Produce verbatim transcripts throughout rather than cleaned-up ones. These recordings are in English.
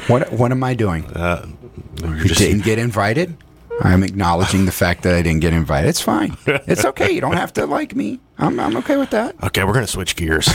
What What am I doing? Uh, you just, didn't get invited? I'm acknowledging the fact that I didn't get invited. It's fine. It's okay. You don't have to like me. I'm, I'm okay with that. Okay, we're going to switch gears.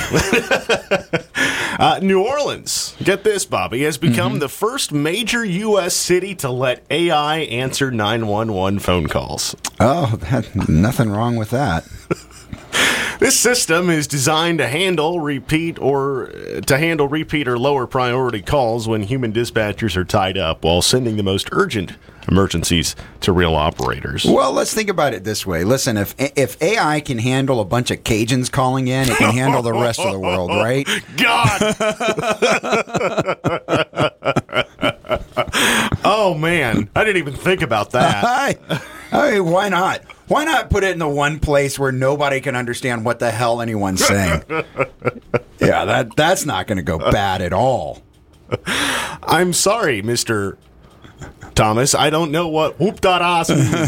uh, New Orleans, get this, Bobby, has become mm-hmm. the first major U S city to let A I answer nine one one phone calls. Oh, that, nothing wrong with that. This system is designed to handle repeat or to handle repeat or lower priority calls when human dispatchers are tied up while sending the most urgent emergencies to real operators. Well, let's think about it this way. Listen, if if A I can handle a bunch of Cajuns calling in, it can handle the rest of the world, right? God. Oh man, I didn't even think about that. I, I mean, why not? Why not put it in the one place where nobody can understand what the hell anyone's saying? Yeah, that that's not going to go bad at all. I'm sorry, Mister Thomas, I don't know what whoop-da-da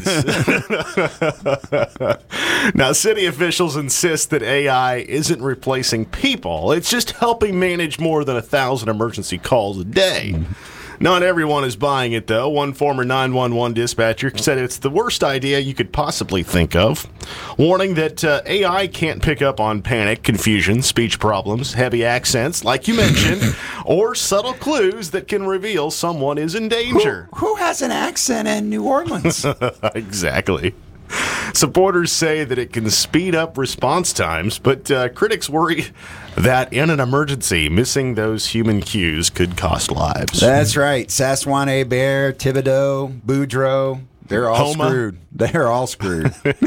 means. Now, city officials insist that A I isn't replacing people. It's just helping manage more than a thousand emergency calls a day. Mm-hmm. Not everyone is buying it, though. One former nine one one dispatcher said it's the worst idea you could possibly think of, warning that uh, A I can't pick up on panic, confusion, speech problems, heavy accents, like you mentioned, or subtle clues that can reveal someone is in danger. Who, who has an accent in New Orleans? Exactly. Supporters say that it can speed up response times, but uh, critics worry that in an emergency, missing those human cues could cost lives. That's right. Sasquatch, Bear, Thibodeau, Boudreaux, they're all Homa. screwed. They're all screwed.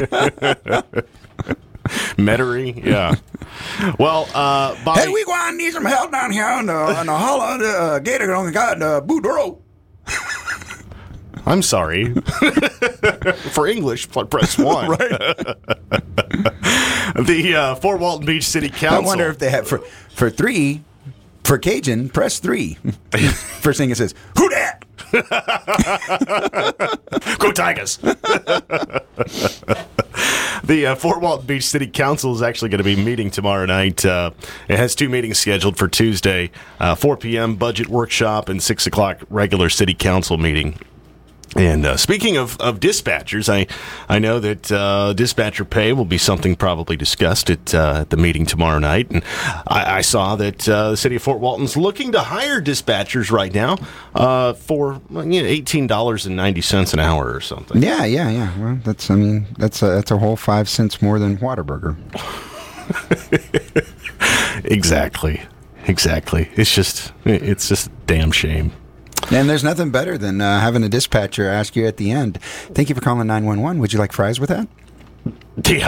Metairie, yeah. Well, uh, Bobby, hey, we going to need some help down here in the, in the hollow of the uh, Gator on God, uh, Boudreaux. I'm sorry. For English, press one. Right. The uh, Fort Walton Beach City Council. I wonder if they have, for, for three, for Cajun, press three. First thing it says, who dat? Go Tigers. The uh, Fort Walton Beach City Council is actually going to be meeting tomorrow night. Uh, it has two meetings scheduled for Tuesday, uh, four p.m. budget workshop and six o'clock regular city council meeting. And uh, speaking of, of dispatchers, I I know that uh, dispatcher pay will be something probably discussed at, uh, at the meeting tomorrow night. And I, I saw that uh, the city of Fort Walton's looking to hire dispatchers right now uh, for you know, eighteen dollars and ninety cents an hour or something. Yeah, yeah, yeah. Well, that's I mean that's a, that's a whole five cents more than Whataburger. Exactly, exactly. It's just it's just a damn shame. And there's nothing better than uh, having a dispatcher ask you at the end, thank you for calling nine one one. Would you like fries with that? Yeah.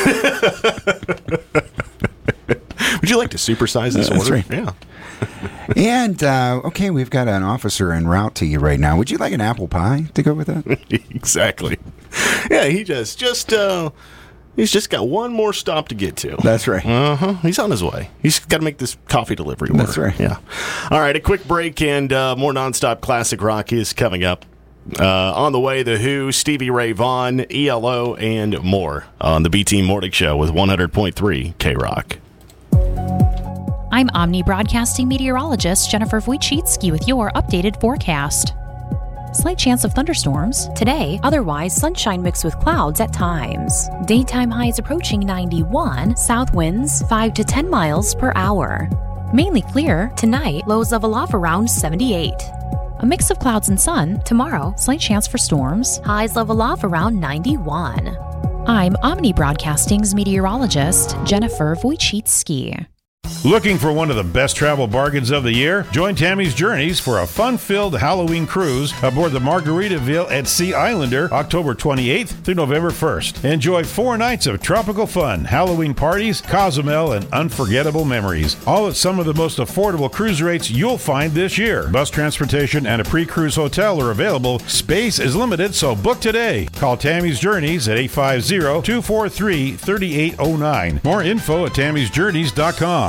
Would you like to supersize this uh, order? Right. Yeah. And, uh, okay, we've got an officer en route to you right now. Would you like an apple pie to go with that? Exactly. Yeah, he just, just, uh, he's just got one more stop to get to. That's right. Uh-huh. He's on his way. He's got to make this coffee delivery order. That's right. Yeah. All right, a quick break and uh, more nonstop classic rock is coming up. Uh, on the way, The Who, Stevie Ray Vaughan, E L O, and more on the B-Team Morning Show with one hundred point three K-Rock. I'm Omni Broadcasting meteorologist Jennifer Wojcicki with your updated forecast. Slight chance of thunderstorms. Today, otherwise sunshine mixed with clouds at times. Daytime highs approaching ninety-one, south winds five to ten miles per hour. Mainly clear. Tonight, lows level off around seventy-eight. A mix of clouds and sun. Tomorrow, slight chance for storms. Highs level off around ninety-one. I'm Omni Broadcasting's meteorologist Jennifer Wojcicki. Looking for one of the best travel bargains of the year? Join Tammy's Journeys for a fun-filled Halloween cruise aboard the Margaritaville at Sea Islander, October twenty-eighth through November first. Enjoy four nights of tropical fun, Halloween parties, Cozumel, and unforgettable memories. All at some of the most affordable cruise rates you'll find this year. Bus transportation and a pre-cruise hotel are available. Space is limited, so book today. Call Tammy's Journeys at eight five zero, two four three, three eight zero nine. More info at tammys journeys dot com.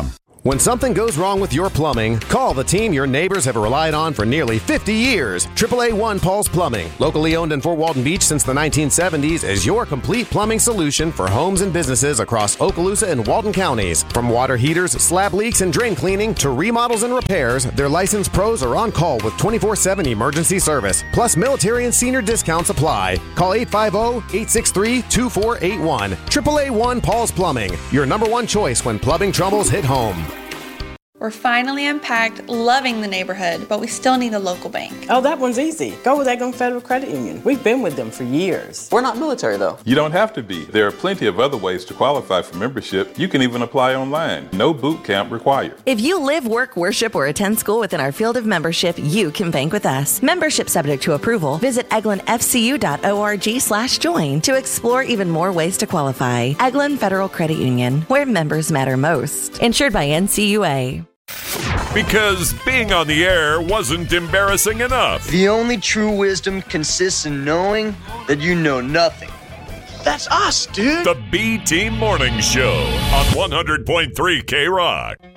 When something goes wrong with your plumbing, call the team your neighbors have relied on for nearly fifty years. triple A one Paul's Plumbing, locally owned in Fort Walton Beach since the nineteen seventies, is your complete plumbing solution for homes and businesses across Okaloosa and Walton counties. From water heaters, slab leaks, and drain cleaning to remodels and repairs, their licensed pros are on call with twenty-four seven emergency service. Plus, military and senior discounts apply. Call eight five zero, eight six three, two four eight one. triple A one Paul's Plumbing, your number one choice when plumbing troubles hit home. We're finally unpacked, loving the neighborhood, but we still need a local bank. Oh, that one's easy. Go with Eglin Federal Credit Union. We've been with them for years. We're not military, though. You don't have to be. There are plenty of other ways to qualify for membership. You can even apply online. No boot camp required. If you live, work, worship, or attend school within our field of membership, you can bank with us. Membership subject to approval. Visit eglin f c u dot org slash join to explore even more ways to qualify. Eglin Federal Credit Union, where members matter most. Insured by N C U A. Because being on the air wasn't embarrassing enough. The only true wisdom consists in knowing that you know nothing. That's us, dude. The B-Team Morning Show on one hundred point three K-Rock.